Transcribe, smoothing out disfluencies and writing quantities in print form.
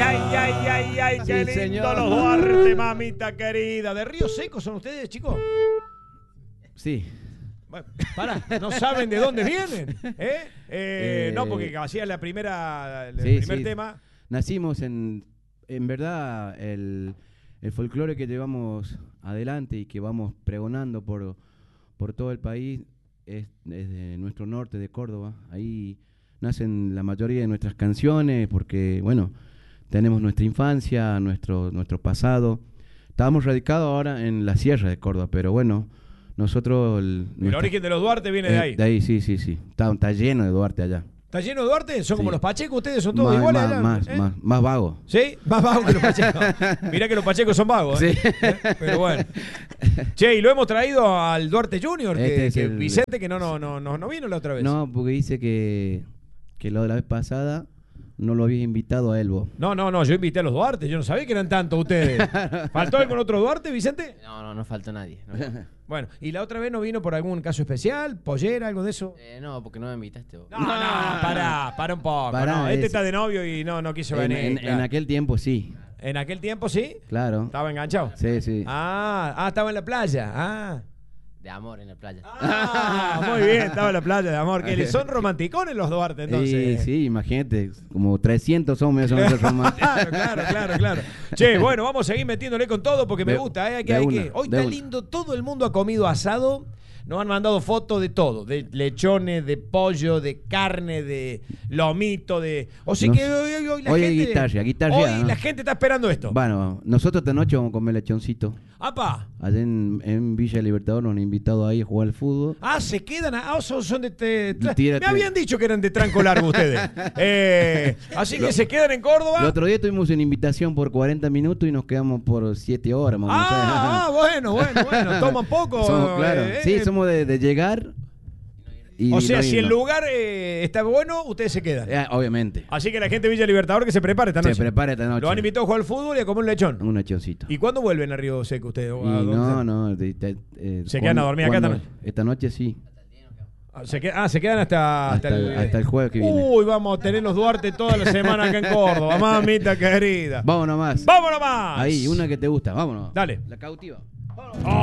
ay, Sí, qué lindo señor. los Duarte, mamita querida. ¿De Río Seco son ustedes, chicos? Sí. Bueno, pará, ¿no saben de dónde vienen? No, porque hacía el primer Sí. tema. Nacimos en verdad, el folclore que llevamos adelante y que vamos pregonando por todo el país es de nuestro norte, de Córdoba. Ahí nacen la mayoría de nuestras canciones porque, bueno, tenemos nuestra infancia, nuestro pasado. Estábamos radicados ahora en la sierra de Córdoba, pero bueno, nosotros... El origen de los Duarte viene de ahí. De ahí, sí. Está lleno de Duarte allá. ¿Está lleno de Duarte? ¿Son Sí. como los Pachecos? ¿Ustedes son todos iguales allá? Más vagos. ¿Sí? Más vagos que los Pachecos. Mirá que los Pachecos son vagos. Sí. Pero bueno. Che, y lo hemos traído al Duarte Junior, Vicente, que no vino la otra vez. No, porque dice que lo de la vez pasada no lo habías invitado a él vos. No, yo invité a los Duarte, yo no sabía que eran tantos ustedes. ¿Faltó algún otro Duarte, Vicente? No faltó nadie. No. Bueno, ¿y la otra vez no vino por algún caso especial? ¿Pollera, algo de eso? No, porque no me invitaste vos. No, pará un poco. Pará, no, este está de novio y no quiso venir. En aquel tiempo sí. ¿En aquel tiempo sí? Claro. ¿Estaba enganchado? Sí. Estaba en la playa. De amor en la playa. Muy bien, estaba en la playa de amor. Que son romanticones los Duarte, entonces. Sí, imagínate, como 300 hombres son esos románticos. Claro. Che, bueno, vamos a seguir metiéndole con todo porque me gusta. Hoy está lindo, todo el mundo ha comido asado. Nos han mandado fotos de todo, de lechones, de pollo, de carne, de lomito, de... O sea que hoy la hoy gente... guitarra, hoy ¿no? la gente está esperando esto. Bueno, nosotros esta noche vamos a comer lechoncito. ¡Apa! Allá en Villa Libertador nos han invitado ahí a jugar al fútbol. Se quedan... son de... Tírate. Me habían dicho que eran de tranco largo ustedes. Así que se quedan en Córdoba. El otro día tuvimos una invitación por 40 minutos y nos quedamos por 7 horas. Bueno. Toman poco. Somos de llegar. O sea, si el lugar está bueno, ustedes se quedan. Obviamente. Así que la gente de Villa Libertador que se prepare esta noche. Lo han invitado a jugar al fútbol y a comer un lechón. Un lechoncito. ¿Y cuándo vuelven a Río Seco ustedes? No. ¿Se quedan a dormir acá también? Esta noche sí. Se quedan hasta el jueves que viene. Uy, vamos a tener los Duarte toda la semana acá en Córdoba. Mamita querida. Vámonos más. ¡Vámonos más! Ahí, una que te gusta. Vámonos. Dale. La cautiva. ¡Oh!